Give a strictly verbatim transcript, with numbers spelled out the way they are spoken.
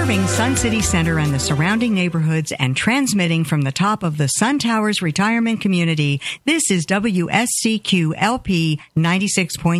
Serving Sun City Center and the surrounding neighborhoods and transmitting from the top of the Sun Towers retirement community, this is W S C Q L P ninety-six point three.